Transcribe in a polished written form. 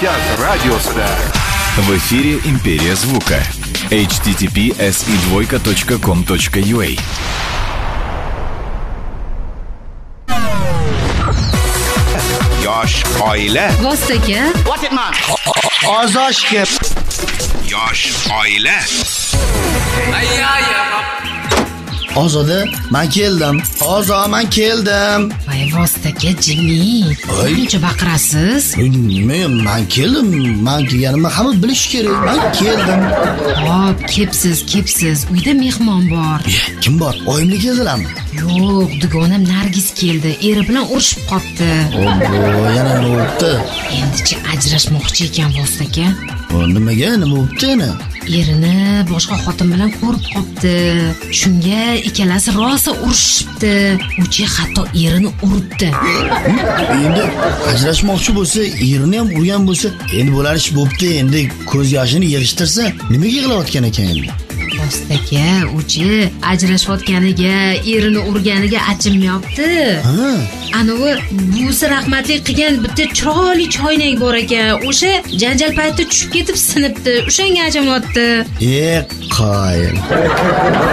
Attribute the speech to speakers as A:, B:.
A: mamlakat radiosida.
B: В эфире «Империя звука». https://com.ua.
A: Yosh oila.
C: Vostoka.
D: Ozoshga.
A: Yosh oila.
D: Ozoda, men keldim. Men keldim.
C: Voy Vostoka, jimmy. Buncha baqirasiz?
D: Men keldim. Men kelganimni hamma bilish kerak. Men keldim.
C: Hop, kepsiz. Uyda mehmon bor.
D: Kim bor? Oyimni keldilarmi?
C: Yo'q, dugonam Nargiz keldi. Eri bilan urushib qopti.
D: Obbo, yana nima bo'ldi?
C: Endichi ajrashmoqchi ekan Vostoka.
D: Nima bo'ldi yana?
C: Erini boshqa xotin bilan ko'rib qopti. Shunga ikkalasi rosa urushibdi. Uchi hatto erini uribdi.
D: Endi ajrashmoqchi bo'lsa, erini ham urgan bo'lsa, endi bo'lar ish bo'pti. Endi ko'z yoshini yig'ishtirsa, nimaga yig'layotgan ekan endi?
C: Vostoka, uchi ajrashayotganiga, erini urganiga achinmayapti.
D: Ha?
C: Anavi busi rahmatli qilgan bitta chiroyli choynak bor ekan. O'sha janjal paytida tushib ketib sinibdi. O'shanga achinayapti.
D: Qoyil.